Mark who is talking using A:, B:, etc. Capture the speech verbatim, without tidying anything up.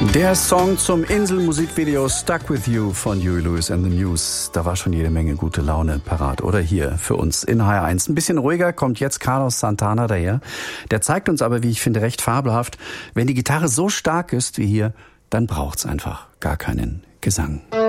A: Der Song zum Inselmusikvideo Stuck With You von Huey Lewis and the News. Da war schon jede Menge gute Laune parat. Oder hier für uns in H R eins. Ein bisschen ruhiger kommt jetzt Carlos Santana daher. Der zeigt uns aber, wie ich finde, recht fabelhaft, wenn die Gitarre so stark ist wie hier, dann braucht's einfach gar keinen Gesang.